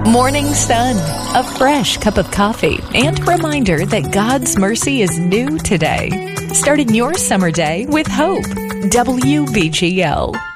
Morning Sun, a fresh cup of coffee, and a reminder that God's mercy is new today. Starting your summer day with hope. WBGL.